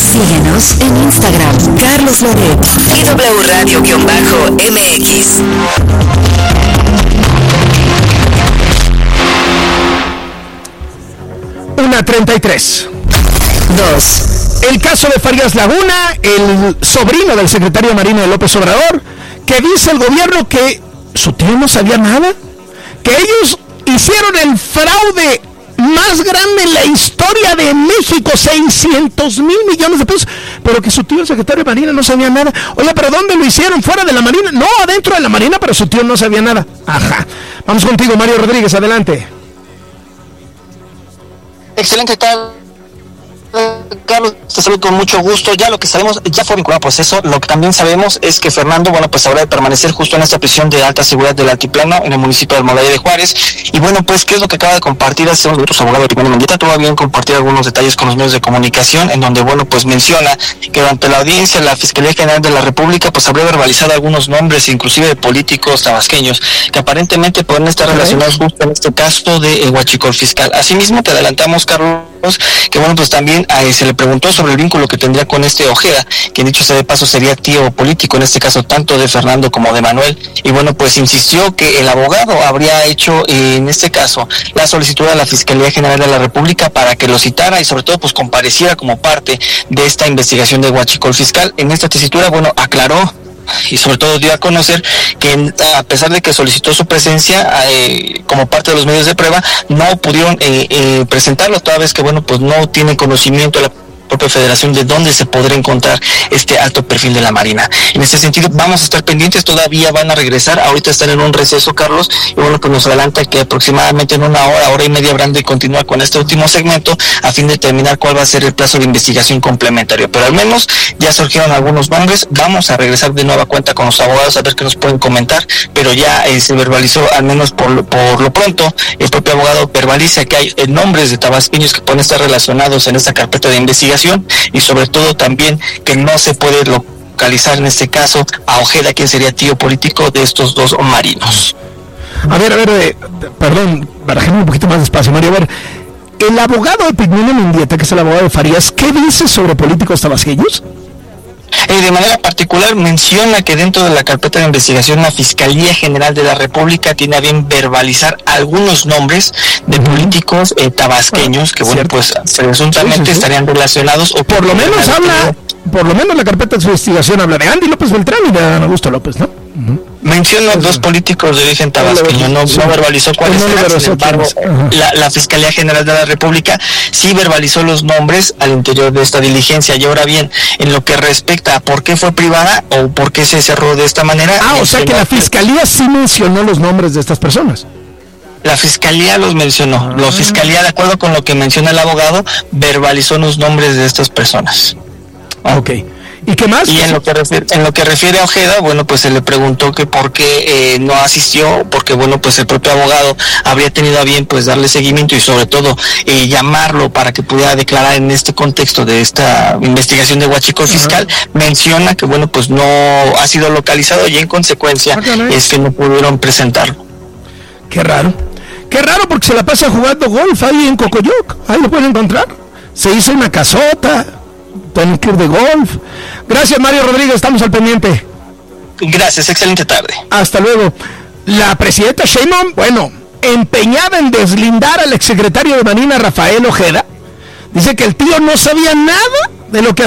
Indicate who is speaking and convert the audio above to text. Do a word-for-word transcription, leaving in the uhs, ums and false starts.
Speaker 1: Síguenos en Instagram, Carlos Loret y W Radio-M X.
Speaker 2: Una treinta y tres.
Speaker 1: Dos.
Speaker 2: El caso de Farías Laguna, el sobrino del secretario Marino de López Obrador, que dice el gobierno que su tío no sabía nada, que ellos hicieron el fraude más grande en la historia de México, seiscientos mil millones de pesos, pero que su tío, el secretario de Marina, no sabía nada. Oye, ¿pero dónde lo hicieron? ¿Fuera de la Marina? No, adentro de la Marina, pero su tío no sabía nada. Ajá. Vamos contigo, Mario Rodríguez, adelante.
Speaker 3: Excelente tarde, Carlos, te saludo con mucho gusto. Ya lo que sabemos, ya fue vinculado a proceso. Lo que también sabemos es que Fernando, bueno, pues habrá de permanecer justo en esta prisión de alta seguridad del Altiplano, en el municipio de Almoradía de Juárez. Y bueno, pues, ¿qué es lo que acaba de compartir hace unos minutos abogado Rivera Mendieta? Tuvo bien compartir algunos detalles con los medios de comunicación, en donde, bueno, pues menciona que durante la audiencia la Fiscalía General de la República, pues habría verbalizado algunos nombres, inclusive de políticos tabasqueños, que aparentemente pueden estar relacionados justo en este caso de eh, huachicol fiscal. Asimismo, te adelantamos, Carlos, que bueno, pues también eh, se le preguntó sobre el vínculo que tendría con este Ojeda, quien dicho sea de paso sería tío político, en este caso tanto de Fernando como de Manuel, y bueno, pues insistió que el abogado habría hecho eh, en este caso la solicitud a la Fiscalía General de la República para que lo citara y sobre todo pues compareciera como parte de esta investigación de huachicol fiscal. En esta tesitura, bueno, aclaró y sobre todo dio a conocer que a pesar de que solicitó su presencia eh, como parte de los medios de prueba, no pudieron eh, eh, presentarlo, toda vez que bueno, pues no tiene conocimiento de la propia federación de dónde se podrá encontrar este alto perfil de la Marina. En ese sentido vamos a estar pendientes, todavía van a regresar, ahorita están en un receso, Carlos, y bueno, pues nos adelanta que aproximadamente en una hora, hora y media habrán de continuar con este último segmento a fin de determinar cuál va a ser el plazo de investigación complementario, pero al menos ya surgieron algunos nombres. Vamos a regresar de nueva cuenta con los abogados a ver qué nos pueden comentar, pero ya eh, se verbalizó, al menos por, por lo pronto, el propio abogado verbaliza que hay eh, nombres de tabasqueños que pueden estar relacionados en esta carpeta de investigación, y sobre todo también que no se puede localizar en este caso a Ojeda, quien sería tío político de estos dos marinos.
Speaker 2: A ver, a ver, eh, perdón, barajemos un poquito más despacio, Mario. A ver, el abogado de Pigmenio Mendieta, que es el abogado de Farías, ¿qué dice sobre políticos tabasqueños?
Speaker 3: Eh, de manera particular menciona que dentro de la carpeta de investigación la Fiscalía General de la República tiene a bien verbalizar algunos nombres de políticos eh, tabasqueños que, bueno, pues presuntamente sí, sí, sí. estarían relacionados o
Speaker 2: por lo menos habla, por lo menos la carpeta de investigación habla de Andy López Beltrán y de Adán Augusto López, ¿no? Uh-huh.
Speaker 3: Menciona sí, dos sí. políticos de origen tabasqueño, no, sí. no verbalizó cuáles no eran, sin embargo, la, la Fiscalía General de la República sí verbalizó los nombres al interior de esta diligencia. Y ahora bien, en lo que respecta a por qué fue privada o por qué se cerró de esta manera...
Speaker 2: Ah, o sea que la Fiscalía sí mencionó los nombres de estas personas.
Speaker 3: La Fiscalía los mencionó, ah. la Fiscalía, de acuerdo con lo que menciona el abogado, verbalizó los nombres de estas personas.
Speaker 2: Ok. ¿Y qué más?
Speaker 3: Y en lo que refiere, en lo que refiere a Ojeda, bueno, pues se le preguntó que por qué eh, no asistió, porque bueno, pues el propio abogado habría tenido a bien pues darle seguimiento y sobre todo eh, llamarlo para que pudiera declarar en este contexto de esta investigación de huachicol fiscal. Uh-huh. Menciona que bueno, pues no ha sido localizado y en consecuencia okay, es que no pudieron presentarlo.
Speaker 2: Qué raro, qué raro porque se la pasa jugando golf ahí en Cocoyoc, ahí lo pueden encontrar. Se hizo una casota, tienen que ir de golf. Gracias, Mario Rodríguez, estamos al pendiente.
Speaker 3: Gracias, excelente tarde.
Speaker 2: Hasta luego. La presidenta Sheinbaum, bueno, empeñada en deslindar al exsecretario de Marina, Rafael Ojeda, dice que el tío no sabía nada de lo que